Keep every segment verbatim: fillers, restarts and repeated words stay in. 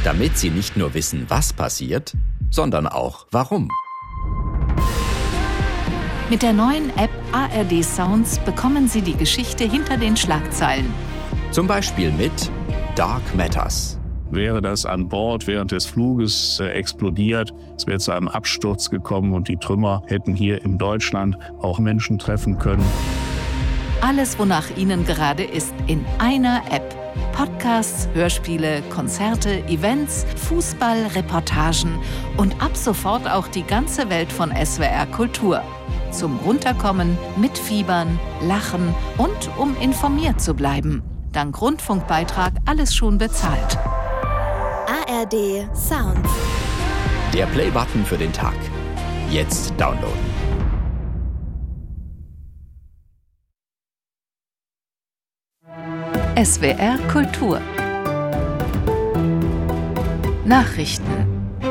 damit Sie nicht nur wissen, was passiert, sondern auch warum. Mit der neuen App A R D Sounds bekommen Sie die Geschichte hinter den Schlagzeilen. Zum Beispiel mit Dark Matters. Wäre das an Bord während des Fluges äh, explodiert, es wäre zu einem Absturz gekommen und die Trümmer hätten hier in Deutschland auch Menschen treffen können. Alles, wonach Ihnen gerade ist, in einer App. Podcasts, Hörspiele, Konzerte, Events, Fußball, Reportagen und ab sofort auch die ganze Welt von S W R Kultur. Zum Runterkommen, Mitfiebern, Lachen und um informiert zu bleiben. Dank Rundfunkbeitrag alles schon bezahlt. A R D Sounds. Der Play-Button für den Tag. Jetzt downloaden. S W R Kultur. Nachrichten.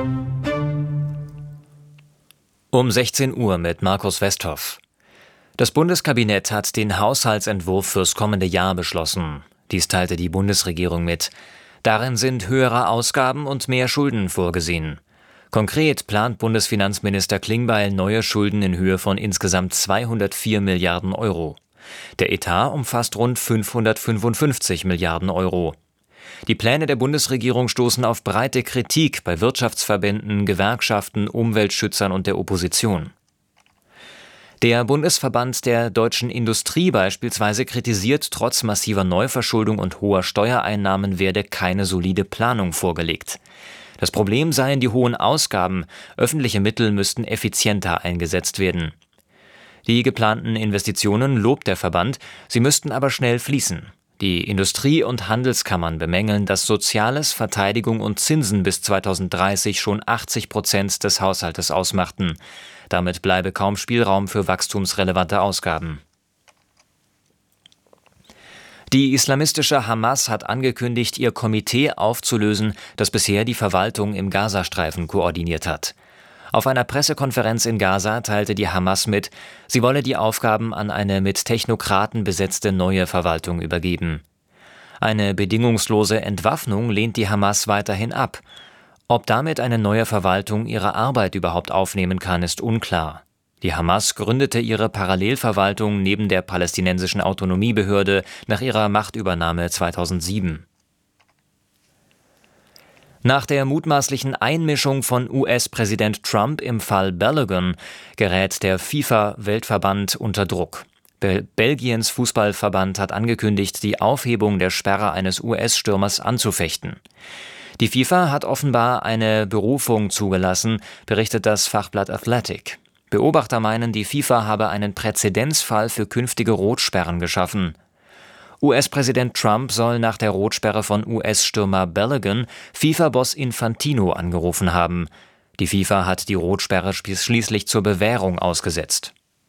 Um sechzehn Uhr mit Markus Westhoff. Das Bundeskabinett hat den Haushaltsentwurf fürs kommende Jahr beschlossen. Dies teilte die Bundesregierung mit. Darin sind höhere Ausgaben und mehr Schulden vorgesehen. Konkret plant Bundesfinanzminister Klingbeil neue Schulden in Höhe von insgesamt zweihundertvier Milliarden Euro. Der Etat umfasst rund fünfhundertfünfundfünfzig Milliarden Euro. Die Pläne der Bundesregierung stoßen auf breite Kritik bei Wirtschaftsverbänden, Gewerkschaften, Umweltschützern und der Opposition. Der Bundesverband der deutschen Industrie beispielsweise kritisiert, trotz massiver Neuverschuldung und hoher Steuereinnahmen werde keine solide Planung vorgelegt. Das Problem seien die hohen Ausgaben, öffentliche Mittel müssten effizienter eingesetzt werden. Die geplanten Investitionen lobt der Verband, sie müssten aber schnell fließen. Die Industrie- und Handelskammern bemängeln, dass Soziales, Verteidigung und Zinsen bis zweitausenddreißig schon achtzig Prozent des Haushaltes ausmachten. Damit bleibe kaum Spielraum für wachstumsrelevante Ausgaben. Die islamistische Hamas hat angekündigt, ihr Komitee aufzulösen, das bisher die Verwaltung im Gazastreifen koordiniert hat. Auf einer Pressekonferenz in Gaza teilte die Hamas mit, sie wolle die Aufgaben an eine mit Technokraten besetzte neue Verwaltung übergeben. Eine bedingungslose Entwaffnung lehnt die Hamas weiterhin ab. Ob damit eine neue Verwaltung ihre Arbeit überhaupt aufnehmen kann, ist unklar. Die Hamas gründete ihre Parallelverwaltung neben der palästinensischen Autonomiebehörde nach ihrer Machtübernahme zweitausendsieben. Nach der mutmaßlichen Einmischung von U S-Präsident Trump im Fall Balogun gerät der FIFA-Weltverband unter Druck. Bel- Belgiens Fußballverband hat angekündigt, die Aufhebung der Sperre eines U S-Stürmers anzufechten. Die FIFA hat offenbar eine Berufung zugelassen, berichtet das Fachblatt Athletic. Beobachter meinen, die FIFA habe einen Präzedenzfall für künftige Rotsperren geschaffen. U S-Präsident Trump soll nach der Rotsperre von U S-Stürmer Balogun FIFA-Boss Infantino angerufen haben. Die FIFA hat die Rotsperre schließlich zur Bewährung ausgesetzt.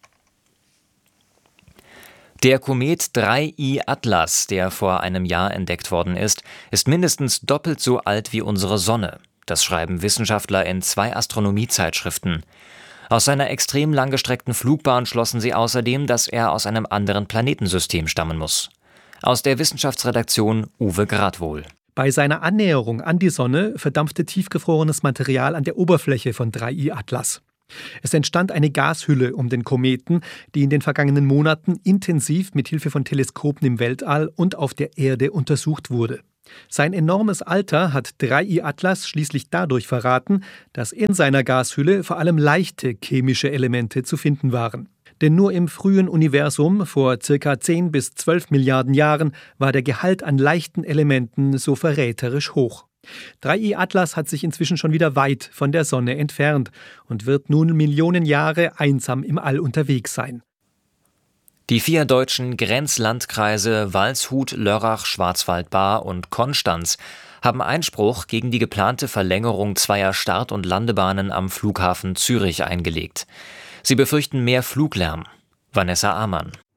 Der Komet drei I Atlas, der vor einem Jahr entdeckt worden ist, ist mindestens doppelt so alt wie unsere Sonne. Das schreiben Wissenschaftler in zwei Astronomiezeitschriften. Aus seiner extrem langgestreckten Flugbahn schlossen sie außerdem, dass er aus einem anderen Planetensystem stammen muss. Aus der Wissenschaftsredaktion Uwe Gradwohl. Bei seiner Annäherung an die Sonne verdampfte tiefgefrorenes Material an der Oberfläche von drei I Atlas. Es entstand eine Gashülle um den Kometen, die in den vergangenen Monaten intensiv mit Hilfe von Teleskopen im Weltall und auf der Erde untersucht wurde. Sein enormes Alter hat drei I Atlas schließlich dadurch verraten, dass in seiner Gashülle vor allem leichte chemische Elemente zu finden waren. Denn nur im frühen Universum, vor circa zehn bis zwölf Milliarden Jahren, war der Gehalt an leichten Elementen so verräterisch hoch. drei I Atlas hat sich inzwischen schon wieder weit von der Sonne entfernt und wird nun Millionen Jahre einsam im All unterwegs sein. Die vier deutschen Grenzlandkreise Waldshut, Lörrach, Schwarzwald-Baar und Konstanz haben Einspruch gegen die geplante Verlängerung zweier Start- und Landebahnen am Flughafen Zürich eingelegt. Sie befürchten mehr Fluglärm. Vanessa Amann.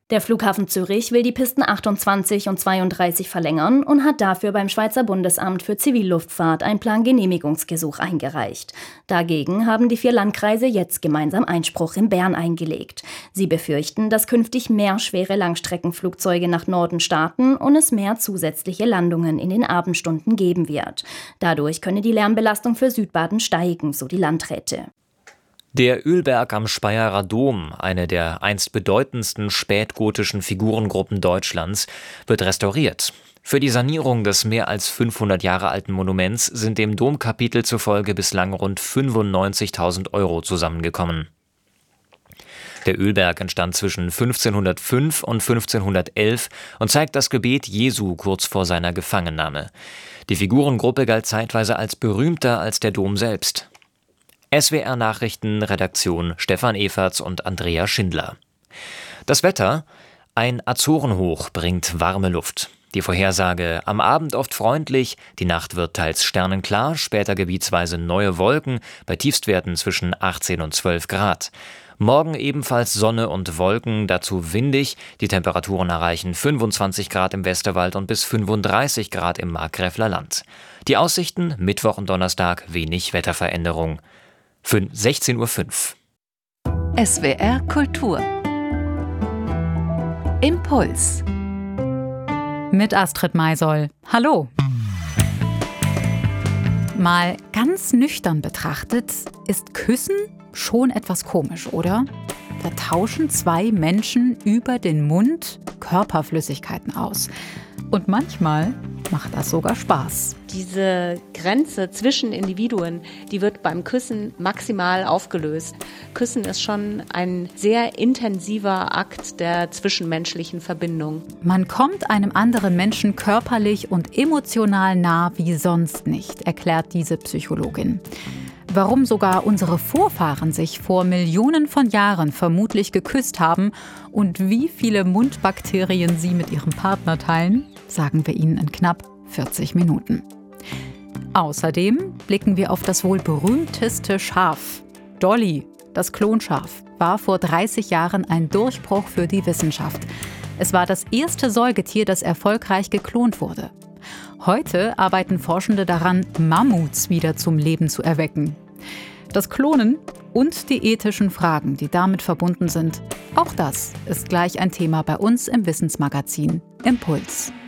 Der Flughafen Zürich will die Pisten achtundzwanzig und zweiunddreißig verlängern und hat dafür beim Schweizer Bundesamt für Zivilluftfahrt ein Plangenehmigungsgesuch eingereicht. Dagegen haben die vier Landkreise jetzt gemeinsam Einspruch in Bern eingelegt. Sie befürchten, dass künftig mehr schwere Langstreckenflugzeuge nach Norden starten und es mehr zusätzliche Landungen in den Abendstunden geben wird. Dadurch könne die Lärmbelastung für Südbaden steigen, so die Landräte. Der Ölberg am Speyerer Dom, eine der einst bedeutendsten spätgotischen Figurengruppen Deutschlands, wird restauriert. Für die Sanierung des mehr als fünfhundert Jahre alten Monuments sind dem Domkapitel zufolge bislang rund fünfundneunzigtausend Euro zusammengekommen. Der Ölberg entstand zwischen fünfzehnhundertfünf und fünfzehnhundertelf und zeigt das Gebet Jesu kurz vor seiner Gefangennahme. Die Figurengruppe galt zeitweise als berühmter als der Dom selbst. S W R-Nachrichten, Redaktion Stefan Everts und Andrea Schindler. Das Wetter: Ein Azorenhoch bringt warme Luft. Die Vorhersage: am Abend oft freundlich, die Nacht wird teils sternenklar, später gebietsweise neue Wolken, bei Tiefstwerten zwischen achtzehn und zwölf Grad. Morgen ebenfalls Sonne und Wolken, dazu windig. Die Temperaturen erreichen fünfundzwanzig Grad im Westerwald und bis fünfunddreißig Grad im Markgräfler Land. Die Aussichten: Mittwoch und Donnerstag wenig Wetterveränderung. sechzehn Uhr fünf. S W R Kultur. Impuls. Mit Astrid Maisoll. Hallo. Mal ganz nüchtern betrachtet, ist Küssen schon etwas komisch, oder? Da tauschen zwei Menschen über den Mund Körperflüssigkeiten aus. Und manchmal macht das sogar Spaß. Diese Grenze zwischen Individuen, die wird beim Küssen maximal aufgelöst. Küssen ist schon ein sehr intensiver Akt der zwischenmenschlichen Verbindung. Man kommt einem anderen Menschen körperlich und emotional nah wie sonst nicht, erklärt diese Psychologin. Warum sogar unsere Vorfahren sich vor Millionen von Jahren vermutlich geküsst haben und wie viele Mundbakterien sie mit ihrem Partner teilen, sagen wir Ihnen in knapp vierzig Minuten. Außerdem blicken wir auf das wohl berühmteste Schaf. Dolly, das Klonschaf, war vor dreißig Jahren ein Durchbruch für die Wissenschaft. Es war das erste Säugetier, das erfolgreich geklont wurde. Heute arbeiten Forschende daran, Mammuts wieder zum Leben zu erwecken. Das Klonen und die ethischen Fragen, die damit verbunden sind, auch das ist gleich ein Thema bei uns im Wissensmagazin Impuls.